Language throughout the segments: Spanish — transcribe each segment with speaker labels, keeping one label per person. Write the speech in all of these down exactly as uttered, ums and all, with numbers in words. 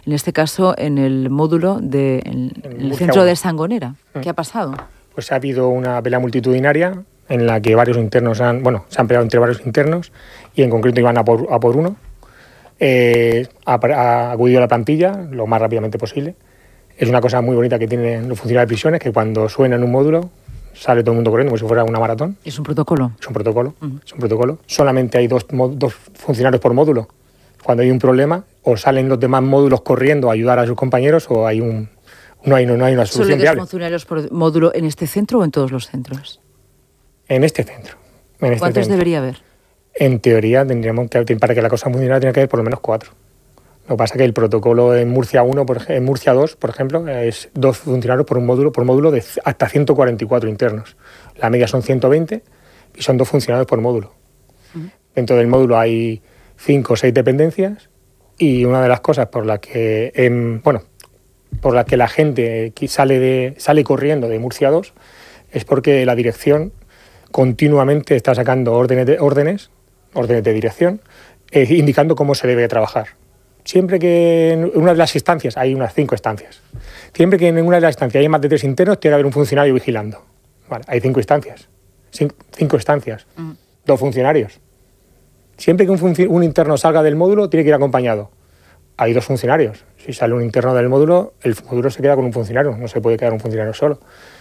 Speaker 1: en este caso en el módulo del de, centro de Sangonera. ¿Qué mm. ha pasado?
Speaker 2: Pues ha habido una pelea multitudinaria en la que varios internos han, bueno, se han peleado entre varios internos y en concreto iban a por, a por uno. Eh, ha, ha acudido a la plantilla lo más rápidamente posible. Es una cosa muy bonita que tienen los funcionarios de prisiones, que cuando suena en un módulo sale todo el mundo corriendo como si fuera una maratón.
Speaker 1: ¿Es un protocolo?
Speaker 2: Es un protocolo, uh-huh. es un protocolo. Solamente hay dos, dos funcionarios por módulo. Cuando hay un problema, o salen los demás módulos corriendo a ayudar a sus compañeros, o hay un no hay, no, no hay una solución
Speaker 1: viable.
Speaker 2: viable.
Speaker 1: ¿Solo hay funcionarios por módulo en este centro o en todos los centros?
Speaker 2: En este centro. En este
Speaker 1: ¿Cuántos
Speaker 2: centro.
Speaker 1: debería haber?
Speaker 2: En teoría, tendríamos que, para que la cosa funcionara, tiene que haber por lo menos cuatro. Lo que pasa es que el protocolo en Murcia uno, por, en Murcia dos, por ejemplo, es dos funcionarios por un módulo, por módulo de hasta ciento cuarenta y cuatro internos. La media son ciento veinte y son dos funcionarios por módulo. Uh-huh. Dentro del módulo hay cinco o seis dependencias y una de las cosas por las que, eh, bueno, por las que la gente sale, de, sale corriendo de Murcia dos es porque la dirección continuamente está sacando órdenes de, órdenes, órdenes de dirección, eh, indicando cómo se debe trabajar. Siempre que en una de las instancias, hay unas cinco instancias, siempre que en una de las instancias hay más de tres internos, tiene que haber un funcionario vigilando. Vale, hay cinco instancias, cinco, cinco instancias, mm. dos funcionarios. Siempre que un, func- un interno salga del módulo, tiene que ir acompañado. Hay dos funcionarios. Si sale un interno del módulo, el módulo se queda con un funcionario, no se puede quedar un funcionario solo.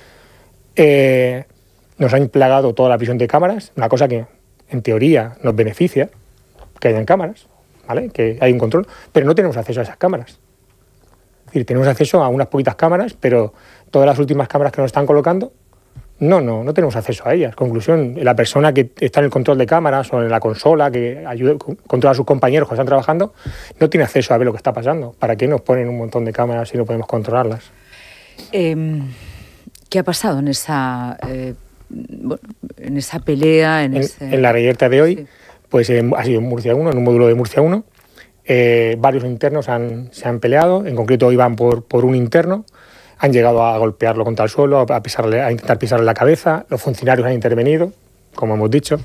Speaker 2: Eh, nos han plagado toda la prisión de cámaras, una cosa que en teoría nos beneficia, que hayan cámaras. ¿Vale? Que hay un control, pero no tenemos acceso a esas cámaras. Es decir, tenemos acceso a unas poquitas cámaras, pero todas las últimas cámaras que nos están colocando, no, no, no tenemos acceso a ellas. Conclusión, la persona que está en el control de cámaras o en la consola, que ayuda, controla a sus compañeros que están trabajando, no tiene acceso a ver lo que está pasando. ¿Para qué nos ponen un montón de cámaras si no podemos controlarlas?
Speaker 1: Eh, ¿Qué ha pasado en esa, eh, en esa pelea? En,
Speaker 2: en,
Speaker 1: ese...
Speaker 2: en la reyerta de hoy...
Speaker 1: Sí.
Speaker 2: Pues eh, ha sido en Murcia uno, en un módulo de Murcia uno. Eh, varios internos han, se han peleado, en concreto iban por, por un interno, han llegado a golpearlo contra el suelo, a, pisarle, a intentar pisarle la cabeza, los funcionarios han intervenido, como hemos dicho,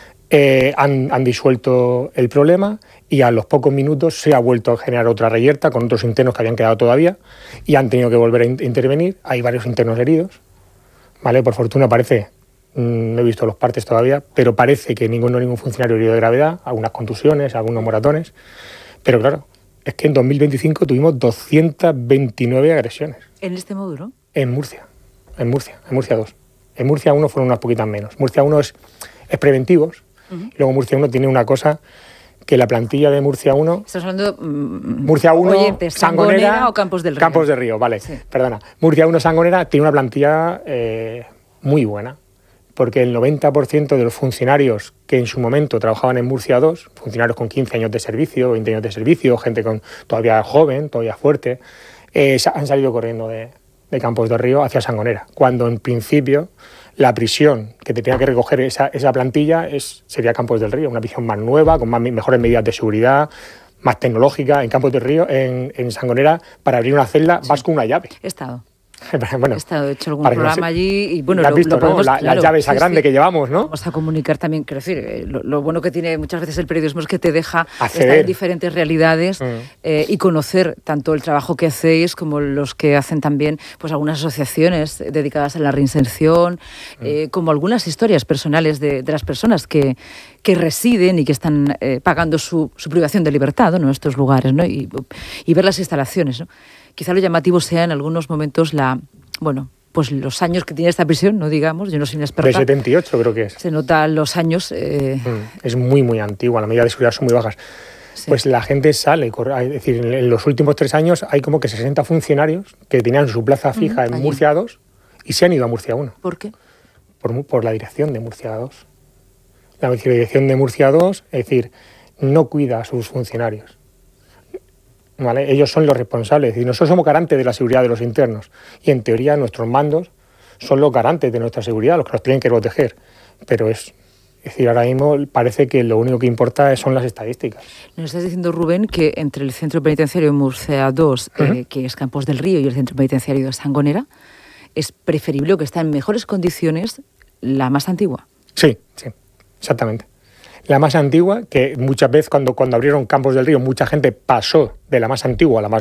Speaker 2: eh, han, han disuelto el problema y a los pocos minutos se ha vuelto a generar otra reyerta con otros internos que habían quedado todavía y han tenido que volver a in- intervenir. Hay varios internos heridos, ¿vale? Por fortuna parece... No he visto los partes todavía, pero parece que ninguno ningún funcionario herido de gravedad, algunas contusiones, algunos moratones. Pero claro, es que en dos mil veinticinco tuvimos doscientas veintinueve agresiones.
Speaker 1: ¿En este módulo?
Speaker 2: En Murcia, en Murcia, en Murcia dos. En Murcia uno fueron unas poquitas menos. Murcia uno es, es preventivos, uh-huh. y luego Murcia uno tiene una cosa que la plantilla de Murcia uno...
Speaker 1: ¿Estás hablando mmm,
Speaker 2: Murcia uno,
Speaker 1: oyentes,
Speaker 2: Sangonera,
Speaker 1: Sangonera o Campos del Río?
Speaker 2: Campos del Río, vale, sí. Perdona. Murcia uno, Sangonera tiene una plantilla eh, muy buena. Porque el noventa por ciento de los funcionarios que en su momento trabajaban en Murcia dos, funcionarios con quince años de servicio, veinte años de servicio, gente con todavía joven, todavía fuerte, eh, han salido corriendo de, de Campos del Río hacia Sangonera, cuando en principio la prisión que te tenía que recoger esa, esa plantilla es, sería Campos del Río, una prisión más nueva, con más, mejores medidas de seguridad, más tecnológica. En Campos del Río, en, en Sangonera, para abrir una celda, sí. vas con una llave.
Speaker 1: He estado.
Speaker 2: Bueno,
Speaker 1: he estado hecho algún programa no allí y bueno,
Speaker 2: lo has visto,
Speaker 1: lo podemos,
Speaker 2: ¿no? La,
Speaker 1: claro,
Speaker 2: la llave esa
Speaker 1: sí,
Speaker 2: grande
Speaker 1: sí.
Speaker 2: que llevamos, ¿no?
Speaker 1: Vamos a comunicar también, quiero decir, lo, lo bueno que tiene muchas veces el periodismo es que te deja
Speaker 2: Acceder.
Speaker 1: estar en diferentes realidades, mm. eh, y conocer tanto el trabajo que hacéis como los que hacen también pues algunas asociaciones dedicadas a la reinserción, mm. eh, como algunas historias personales de, de las personas que, que residen y que están eh, pagando su, su privación de libertad, ¿no? En estos lugares, ¿no? Y, y ver las instalaciones, ¿no? Quizá lo llamativo sea en algunos momentos la, bueno, pues los años que tiene esta prisión, no digamos, yo no soy inexperta.
Speaker 2: De setenta y ocho creo que es.
Speaker 1: Se notan los años. Eh...
Speaker 2: Mm, es muy, muy antigua, las medidas de seguridad son muy bajas. Sí. Pues la gente sale, es decir, en los últimos tres años hay como que sesenta funcionarios que tenían su plaza fija mm, en Murcia dos y se han ido a Murcia uno.
Speaker 1: ¿Por qué?
Speaker 2: Por, por la dirección de Murcia dos. La dirección de Murcia dos, es decir, no cuida a sus funcionarios. ¿Vale? Ellos son los responsables y nosotros somos garantes de la seguridad de los internos y en teoría nuestros mandos son los garantes de nuestra seguridad, los que nos tienen que proteger, pero es, es decir, ahora mismo parece que lo único que importa son las estadísticas.
Speaker 1: Nos estás diciendo, Rubén, que entre el centro penitenciario de Murcia dos, uh-huh. eh, que es Campos del Río, y el centro penitenciario de Sangonera, es preferible que está en mejores condiciones la más antigua.
Speaker 2: Sí, sí, exactamente. La más antigua, que muchas veces cuando, cuando abrieron Campos del Río, mucha gente pasó de la más antigua a la más